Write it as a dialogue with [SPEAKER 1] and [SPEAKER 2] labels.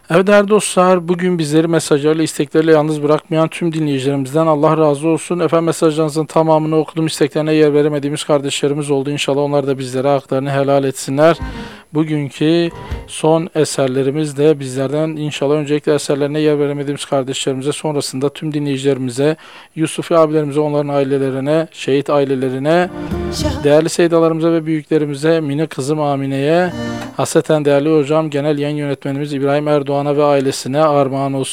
[SPEAKER 1] Evet değerli dostlar, bugün bizleri mesajlarla, istekleriyle yalnız bırakmayan tüm dinleyicilerimizden Allah razı olsun. Efendim mesajlarınızın tamamını okudum. İsteklerine yer veremediğimiz kardeşlerimiz oldu. İnşallah onlar da bizlere haklarını helal etsinler. Bugünkü son eserlerimiz de bizlerden inşallah öncelikle eserlerine yer veremediğimiz kardeşlerimize, sonrasında tüm dinleyicilerimize, Yusufi abilerimize, onların ailelerine, şehit ailelerine, değerli seydalarımıza ve büyüklerimize, mini kızım Amine'ye, hasreten değerli hocam, genel yayın yönetmenimiz İbrahim Erdoğan'a ve ailesine armağan olsun.